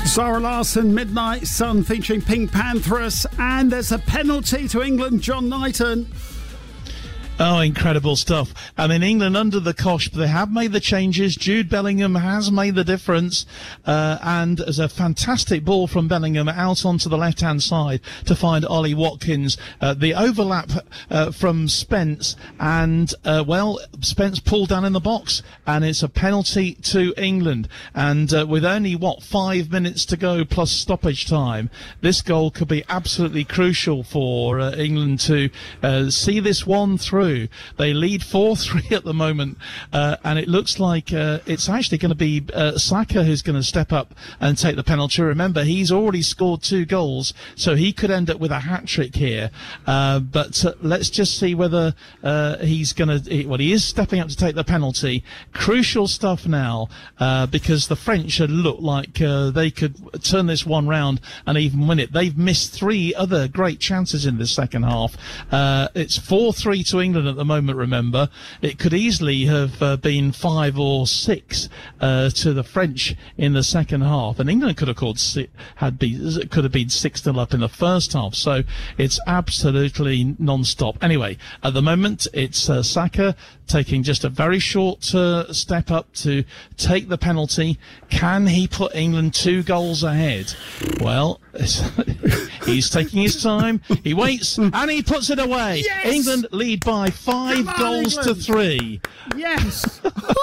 Zara Larsson, Midnight Sun featuring Pink Panthers, and there's a penalty to England, John Knighton. Oh, incredible stuff. I mean, England under the cosh, but they have made the changes. Jude Bellingham has made the difference. And there's a fantastic ball from Bellingham out onto the left-hand side to find Ollie Watkins. The overlap from Spence, and, Spence pulled down in the box, and it's a penalty to England. And with only, 5 minutes to go plus stoppage time, this goal could be absolutely crucial for England to see this one through. They lead 4-3 at the moment, and it looks like it's actually going to be Saka who's going to step up and take the penalty. Remember, he's already scored 2 goals, so he could end up with a hat-trick here. But let's just see whether he's going to... Well, he is stepping up to take the penalty. Crucial stuff now, because the French had looked like they could turn this one round and even win it. They've missed 3 other great chances in the second half. It's 4-3 to England at the moment, remember. It could easily have been 5 or 6 to the French in the second half, and England could have could have been 6-0 up in the first half, so it's absolutely non-stop. Anyway, at the moment it's Saka taking just a very short step up to take the penalty. Can he put England 2 goals ahead? Well, he's taking his time, he waits, and he puts it away. Yes! England lead by 5 goals to 3. Yes.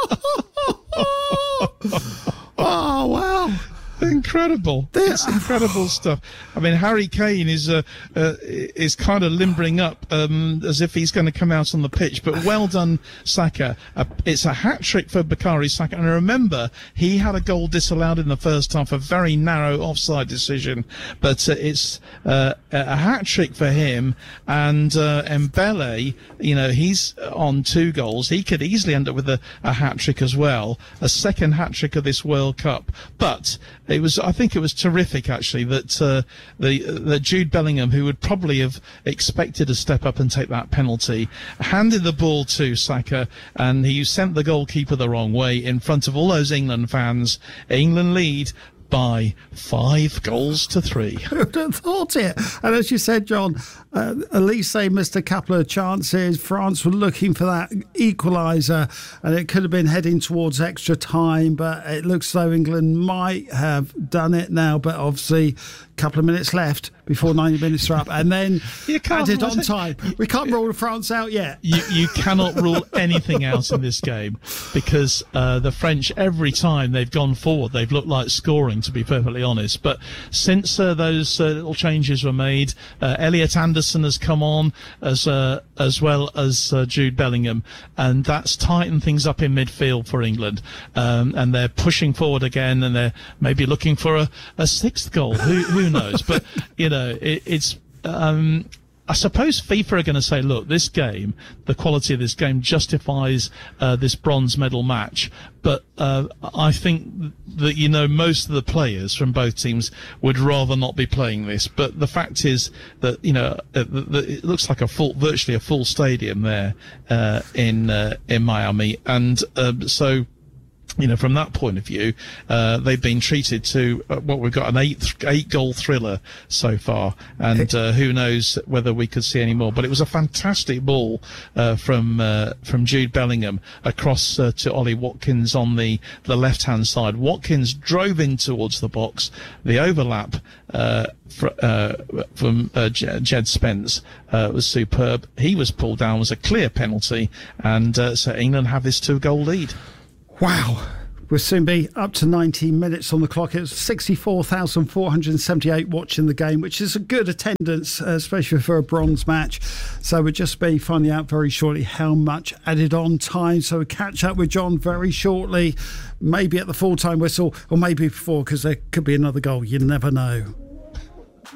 Oh, wow. Incredible. It's incredible stuff. I mean, Harry Kane is kind of limbering up as if he's going to come out on the pitch. But well done, Saka. It's a hat-trick for Bukayo Saka. And remember, he had a goal disallowed in the first half, a very narrow offside decision. But it's a hat-trick for him. And Mbele, he's on 2 goals. He could easily end up with a hat-trick as well. A second hat-trick of this World Cup. But I think it was terrific, actually, that that Jude Bellingham, who would probably have expected to step up and take that penalty, handed the ball to Saka, and he sent the goalkeeper the wrong way in front of all those England fans. England lead by 5 goals to 3. Who would have thought it? And as you said, John, Elise missed a couple of chances. France were looking for that equaliser, and it could have been heading towards extra time, but it looks as though England might have done it now. But obviously, a couple of minutes left before 90 minutes are up, and then added on time. We can't rule France out yet. You cannot rule anything out in this game, because the French, every time they've gone forward, they've looked like scoring, to be perfectly honest. But since those little changes were made, Elliot Anderson has come on as well as Jude Bellingham, and that's tightened things up in midfield for England. And they're pushing forward again, and they're maybe looking for a 6th goal. Who knows? But it's. I suppose FIFA are going to say, look, this game, the quality of this game justifies this bronze medal match. But I think that, most of the players from both teams would rather not be playing this. But the fact is that, it looks like virtually a full stadium there in Miami. And so... from that point of view, they've been treated to we've got an 8-goal thriller so far, and who knows whether we could see any more. But it was a fantastic ball from Jude Bellingham across to Ollie Watkins on the left-hand side. Watkins drove in towards the box. The overlap from Jed Spence was superb. He was pulled down, was a clear penalty, and so England have this 2-goal lead. Wow. We'll soon be up to 90 minutes on the clock. It was 64,478 watching the game, which is a good attendance, especially for a bronze match. So we'll just be finding out very shortly how much added on time. So we'll catch up with John very shortly, maybe at the full-time whistle or maybe before, because there could be another goal. You never know.